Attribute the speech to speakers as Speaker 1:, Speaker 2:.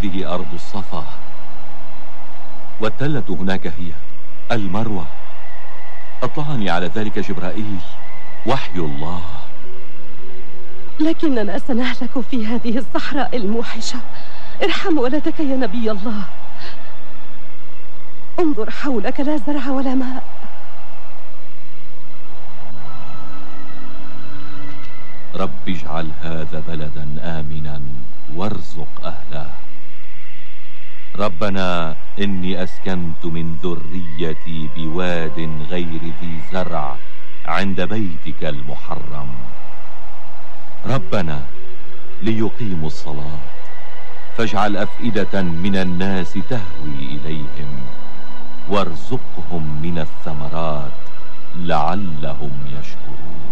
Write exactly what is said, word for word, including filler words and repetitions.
Speaker 1: هذه أرض الصفا، والتلة هناك هي المروة. أطلعني على ذلك جبرائيل، وحي الله.
Speaker 2: لكننا سنهلك في هذه الصحراء الموحشة. ارحم ولدك يا نبي الله. انظر حولك، لا زرع ولا ماء.
Speaker 1: رب اجعل هذا بلدا آمنا وارزق أهله. ربنا إني أسكنت من ذريتي بواد غير ذي زرع عند بيتك المحرم. ربنا ليقيموا الصلاة فاجعل أفئدة من الناس تهوي إليهم وارزقهم من الثمرات لعلهم يشكرون.